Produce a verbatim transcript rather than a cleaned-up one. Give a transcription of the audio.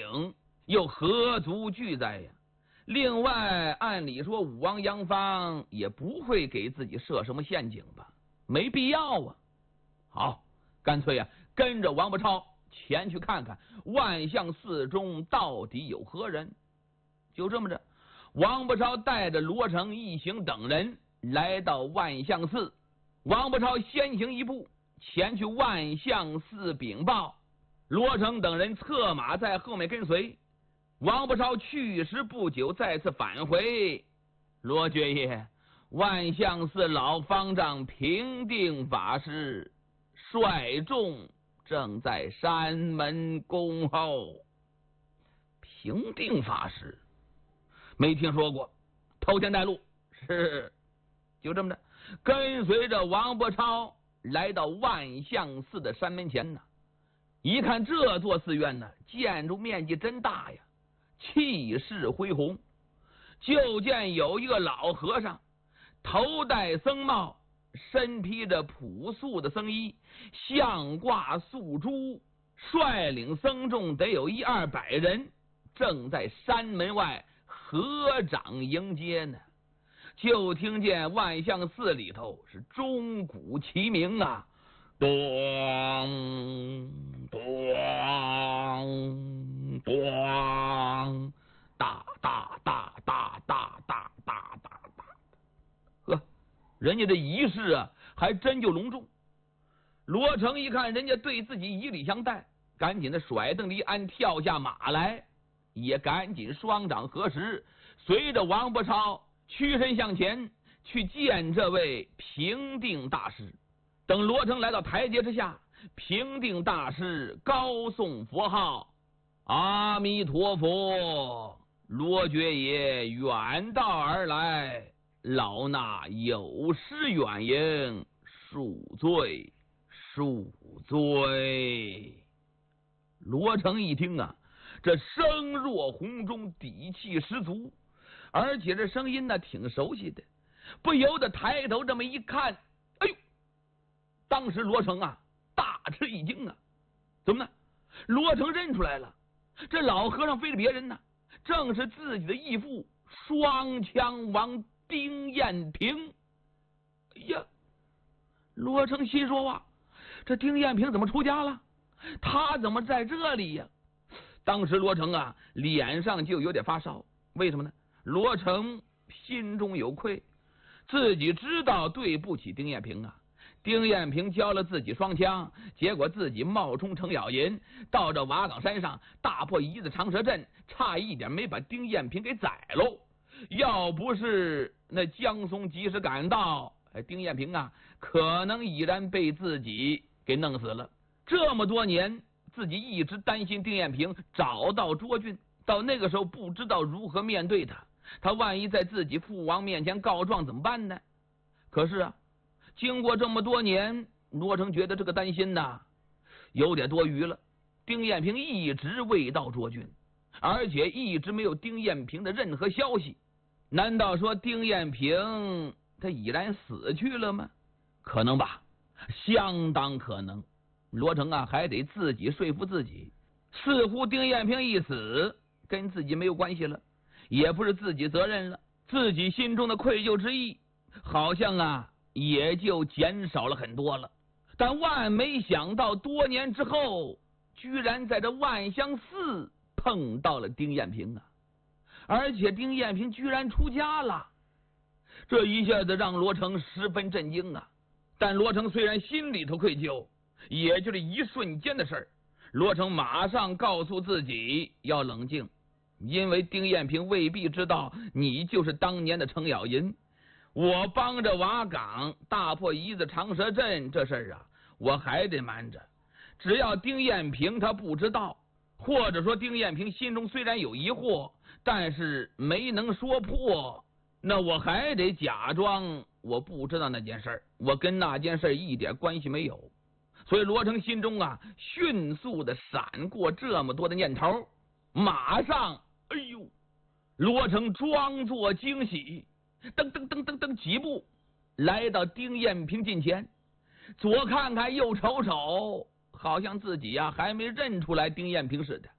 影，又何足惧哉呀？另外，按理说武王杨芳也不会给自己设什么陷阱吧，没必要啊。好，干脆呀、啊，跟着王伯超前去看看万象寺中到底有何人。就这么着，王伯超带着罗成一行等人来到万象寺。王伯超先行一步前去万象寺禀报，罗成等人策马在后面跟随。王伯超去时不久，再次返回。罗爵爷，万象寺老方丈平定法师率众正在山门恭候。平定法师没听说过，头天带路。是，就这么着，跟随着王伯超来到万象寺的山门前呢。一看这座寺院呢，建筑面积真大呀，气势恢宏。就见有一个老和尚，头戴僧帽，身披着朴素的僧衣，项挂素珠，率领僧众得有一二百人，正在山门外合掌迎接呢。就听见万象寺里头是钟鼓齐鸣啊，咚咚咚，大大大大大大大大大，呵，人家这仪式啊，还真就隆重。罗成一看人家对自己以礼相待，赶紧的甩蹬离鞍，跳下马来，也赶紧双掌合十，随着王伯超屈身向前去见这位平定大师。等罗成来到台阶之下，平定大师高颂佛号：阿弥陀佛，罗爵爷远道而来，老衲有失远迎，恕罪恕罪。罗成一听啊，这声若洪钟，底气十足，而且这声音呢挺熟悉的，不由得抬头这么一看，哎呦！当时罗成啊大吃一惊啊，怎么呢？罗成认出来了，这老和尚非是别人呢，正是自己的义父双枪王丁彦平。哎呀，罗成心说啊，这丁彦平怎么出家了？他怎么在这里呀？当时罗成啊脸上就有点发烧，为什么呢？罗成心中有愧，自己知道对不起丁彦平啊。丁彦平教了自己双枪，结果自己冒充程咬银，到这瓦岗山上大破一字长蛇阵，差一点没把丁彦平给宰喽。要不是那江松及时赶到，丁彦平啊可能已然被自己给弄死了。这么多年自己一直担心丁彦平找到卓俊，到那个时候不知道如何面对他，他万一在自己父王面前告状怎么办呢？可是啊，经过这么多年，罗成觉得这个担心呐有点多余了。丁彦平一直未到卓俊，而且一直没有丁彦平的任何消息，难道说丁彦平他已然死去了吗？可能吧，相当可能。罗成啊还得自己说服自己，似乎丁彦平一死跟自己没有关系了，也不是自己责任了，自己心中的愧疚之意好像啊也就减少了很多了。但万没想到多年之后，居然在这万香寺碰到了丁彦平啊，而且丁彦平居然出家了，这一下子让罗成十分震惊啊。但罗成虽然心里头愧疚，也就是一瞬间的事儿，罗成马上告诉自己要冷静，因为丁彦平未必知道你就是当年的程咬银。我帮着瓦岗大破一字长蛇阵这事儿啊，我还得瞒着。只要丁彦平他不知道，或者说丁彦平心中虽然有疑惑，但是没能说破，那我还得假装我不知道那件事儿，我跟那件事一点关系没有。所以罗成心中啊迅速的闪过这么多的念头，马上哎呦，罗成装作惊喜，噔噔噔噔噔几步来到丁彦平近前，左看看右瞅瞅，好像自己呀、啊、还没认出来丁彦平似的。